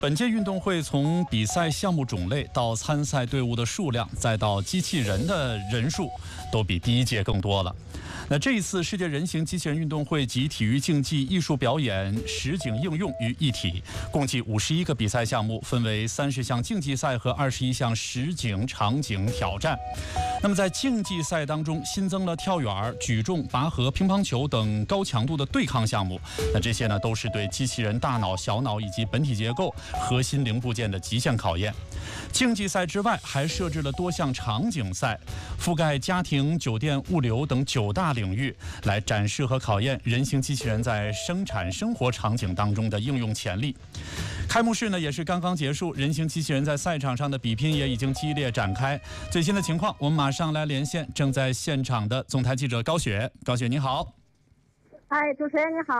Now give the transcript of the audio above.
本届运动会从比赛项目种类到参赛队伍的数量，再到机器人的人数，都比第一届更多了。那这一次世界人形机器人运动会集体育竞技、艺术表演、实景应用于一体，共计51个比赛项目，分为30项竞技赛和21项实景场景挑战。那么在竞技赛当中，新增了跳远、举重、拔河、乒乓球等高强度的对抗项目。那这些呢，都是对机器人大脑、小脑以及本体结构、核心零部件的极限考验。竞技赛之外，还设置了多项场景赛，覆盖家庭、酒店、物流等9大领域，来展示和考验人形机器人在生产生活场景当中的应用潜力。开幕式呢也是刚刚结束，人形机器人在赛场上的比拼也已经激烈展开。最新的情况，我们马上来连线正在现场的总台记者高雪。高雪，你好。 主持人你好。